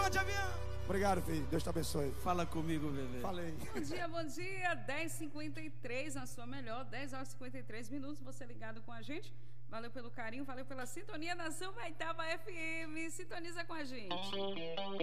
de avião. Obrigado, filho. Deus te abençoe. Fala comigo, bebê. Falei. Bom dia. 10h53, na sua melhor. 10h53. Você ligado com a gente. Valeu pelo carinho, valeu pela sintonia. Nação Baitaba FM. Sintoniza com a gente.